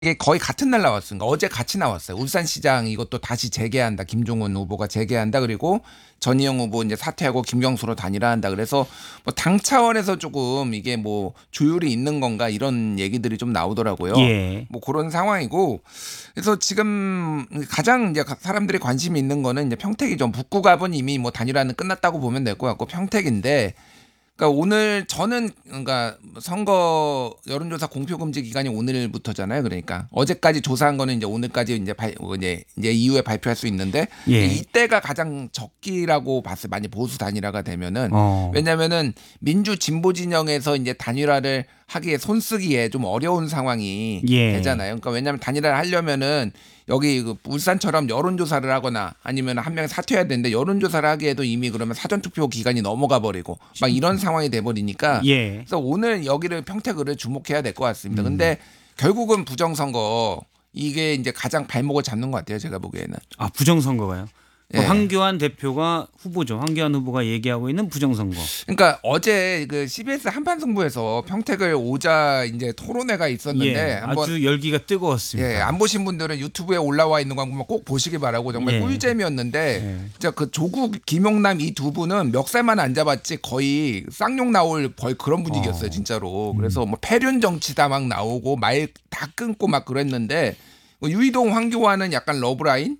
이게 거의 같은 날 나왔으니까 어제 같이 나왔어요. 울산시장 이것도 다시 재개한다. 김종원 후보가 재개한다. 그리고 전희영 후보 이제 사퇴하고 김경수로 단일화한다. 그래서 뭐 당 차원에서 조금 이게 뭐 조율이 있는 건가 이런 얘기들이 좀 나오더라고요. 예. 뭐 그런 상황이고 그래서 지금 가장 이제 사람들이 관심이 있는 거는 이제 평택이죠. 북구갑은 이미 뭐 단일화는 끝났다고 보면 될 것 같고 평택인데. 그러니까 오늘 저는 그러니까 선거 여론조사 공표금지 기간이 오늘부터잖아요. 그러니까 어제까지 조사한 거는 이제 오늘까지 이제 이후에 발표할 수 있는데 예. 이때가 가장 적기라고 봤어요. 만약 보수 단일화가 되면은 어. 왜냐면은 민주 진보 진영에서 이제 단일화를 하기에 손쓰기에 좀 어려운 상황이 예. 되잖아요. 그러니까 왜냐하면 단일화를 하려면은 여기 그 울산처럼 여론조사를 하거나 아니면 한 명이 사퇴해야 되는데 여론조사를 하기에도 이미 그러면 사전투표 기간이 넘어가 버리고 막 이런 상황이 돼 버리니까 예. 그래서 오늘 여기를 평택을 주목해야 될 것 같습니다. 근데 결국은 부정선거 이게 이제 가장 발목을 잡는 것 같아요. 제가 보기에는. 아, 부정선거가요? 예. 황교안 대표가 후보죠. 황교안 후보가 얘기하고 있는 부정선거. 그러니까 어제 그 CBS 한판승부에서 평택을 오자 이제 토론회가 있었는데 예. 한번 아주 열기가 뜨거웠습니다. 예, 안 보신 분들은 유튜브에 올라와 있는 거 한번 꼭 보시기 바라고 정말 예. 꿀잼이었는데 예. 진짜 그 조국 김용남 이 두 분은 멱살만 안 잡았지 거의 쌍욕 나올 거의 그런 분위기였어요 진짜로. 그래서 뭐 패륜 정치다 막 나오고 말 다 끊고 막 그랬는데 유이동 황교안은 약간 러브라인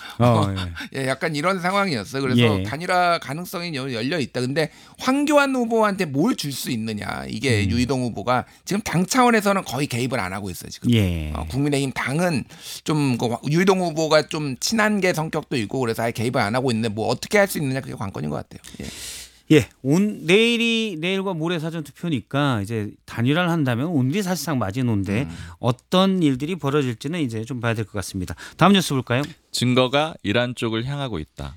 예. 예, 약간 이런 상황이었어요. 그래서 예. 단일화 가능성이 열려 있다. 근데 황교안 후보한테 뭘 줄 수 있느냐. 이게 유이동 후보가 지금 당 차원에서는 거의 개입을 안 하고 있어요. 지금. 예. 국민의힘 당은 좀 유이동 후보가 좀 친한 게 성격도 있고 그래서 아예 개입을 안 하고 있는데 뭐 어떻게 할 수 있느냐 그게 관건인 것 같아요. 예. 예, 내일과 모레 사전 투표니까 이제 단일화를 한다면 오늘이 사실상 마지노인데 어떤 일들이 벌어질지는 이제 좀 봐야 될 것 같습니다. 다음 뉴스 볼까요? 증거가 이란 쪽을 향하고 있다.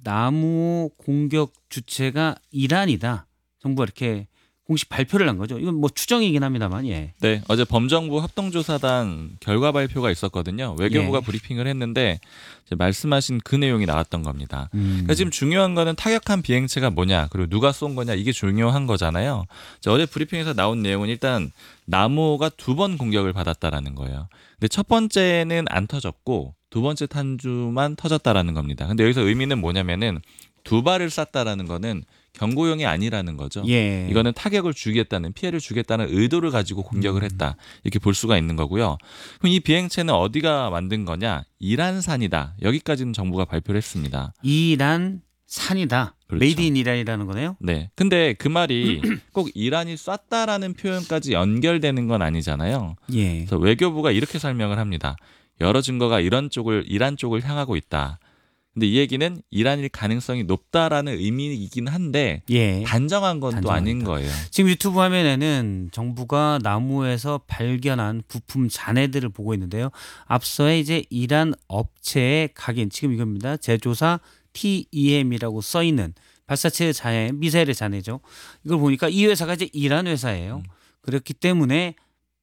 나무 공격 주체가 이란이다. 정부가 이렇게 공식 발표를 한 거죠. 이건 뭐 추정이긴 합니다만, 예. 네, 어제 범정부 합동조사단 결과 발표가 있었거든요. 외교부가 예. 브리핑을 했는데 이제 말씀하신 그 내용이 나왔던 겁니다. 음. 그러니까 지금 중요한 거는 타격한 비행체가 뭐냐, 그리고 누가 쏜 거냐 이게 중요한 거잖아요. 어제 브리핑에서 나온 내용은 일단 나무가 2번 공격을 받았다라는 거예요. 근데 첫 번째는 안 터졌고 두 번째 탄주만 터졌다라는 겁니다. 근데 여기서 의미는 뭐냐면은 2발을 쐈다라는 거는 경고용이 아니라는 거죠. 예. 이거는 타격을 주겠다는 피해를 주겠다는 의도를 가지고 공격을 했다. 이렇게 볼 수가 있는 거고요. 그럼 이 비행체는 어디가 만든 거냐? 이란산이다. 여기까지는 정부가 발표를 했습니다. 이란 산이다. 그렇죠. 메이드 인 이란이라는 거네요. 네. 근데 그 말이 꼭 이란이 쐈다라는 표현까지 연결되는 건 아니잖아요. 예. 그래서 외교부가 이렇게 설명을 합니다. 여러 증거가 이란 쪽을 향하고 있다. 근데 이 얘기는 이란일 가능성이 높다라는 의미이긴 한데 예. 단정한 건 또 아닌 거예요. 지금 유튜브 화면에는 정부가 나무에서 발견한 부품 잔해들을 보고 있는데요. 앞서에 이제 이란 업체의 각인 지금 이겁니다. 제조사 TEM이라고 써 있는 발사체 잔해, 미사일의 잔해죠. 이걸 보니까 이 회사가 이제 이란 회사예요. 그렇기 때문에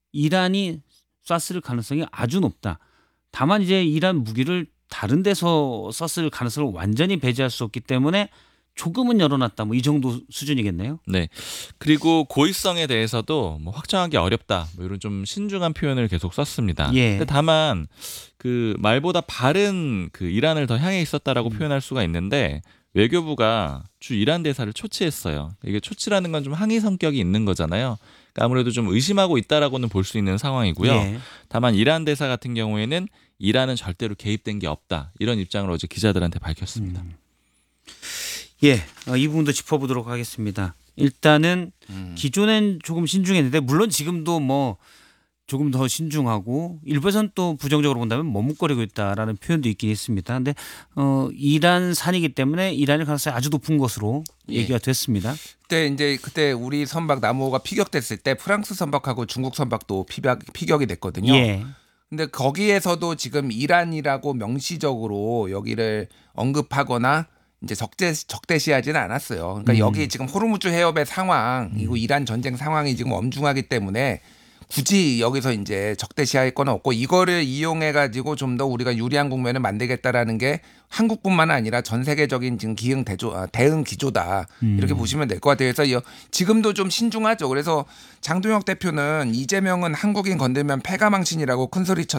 이란이 쐈을 가능성이 아주 높다. 다만 이제 이란 무기를 다른 데서 썼을 가능성을 완전히 배제할 수 없기 때문에 조금은 열어놨다. 뭐 이 정도 수준이겠네요. 네. 그리고 고의성에 대해서도 뭐 확정하기 어렵다. 뭐 이런 좀 신중한 표현을 계속 썼습니다. 예. 근데 다만 그 말보다 바른 그 이란을 더 향해 있었다라고 표현할 수가 있는데 외교부가 주 이란 대사를 초치했어요. 이게 초치라는 건 좀 항의 성격이 있는 거잖아요. 그러니까 아무래도 좀 의심하고 있다라고는 볼 수 있는 상황이고요. 예. 다만 이란 대사 같은 경우에는 이란은 절대로 개입된 게 없다. 이런 입장을 어제 기자들한테 밝혔습니다. 예, 이 부분도 짚어보도록 하겠습니다. 일단은 기존엔 조금 신중했는데 물론 지금도 뭐 조금 더 신중하고 일부에서는 또 부정적으로 본다면 머뭇거리고 있다라는 표현도 있긴 있습니다. 근데 이란 산이기 때문에 이란의 가능성이 아주 높은 것으로 얘기가 됐습니다. 그때 우리 선박 나무가 피격됐을 때 프랑스 선박하고 중국 선박도 피격이 됐거든요. 예. 근데 거기에서도 지금 이란이라고 명시적으로 여기를 언급하거나 이제 적대시하지는 않았어요. 그러니까 여기 지금 호르무즈 해협의 상황, 이거 이란 전쟁 상황이 지금 엄중하기 때문에 굳이 여기서 이제 적대시할 건 없고 이거를 이용해 가지고 좀 더 우리가 유리한 국면을 만들겠다라는 게 한국뿐만 아니라 전 세계적인 지금 대응 기조다 이렇게 보시면 될 것 같아요. 그래서 지금도 좀 신중하죠. 그래서 장동혁 대표는 이재명은 한국인 건들면 패가망신이라고 큰 소리